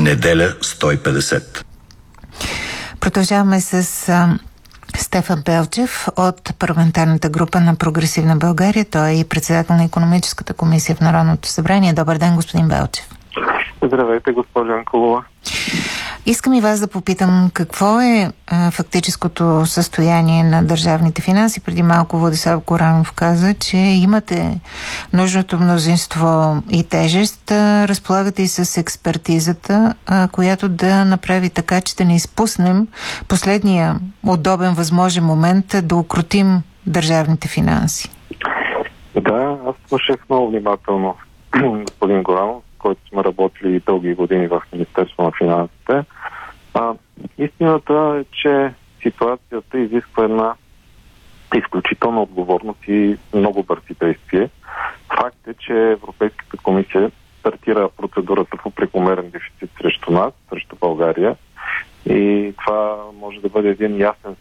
Неделя 150. Продължаваме с Стефан Белчев от парламентарната група на Прогресивна България. Той е и председател на Икономическата комисия в Народното събрание. Добър ден, господин Белчев. Здравейте, госпожа Анкулова. Искам и вас да попитам какво е фактическото състояние на държавните финанси. Преди малко Владислав Горанов каза, че имате нужното мнозинство и тежест. Разполагате и с експертизата, която да направи така, че да не изпуснем последния удобен възможен момент да укротим държавните финанси. Да, аз слушах много внимателно господин Горанов, който сме работили дълги години в Министерство на финансите. Истината е, че ситуацията изисква една изключителна отговорност и много бързи действия. Факт е, че Европейската комисия стартира процедурата по прекомерен дефицит срещу нас, срещу България. И това може да бъде един ясен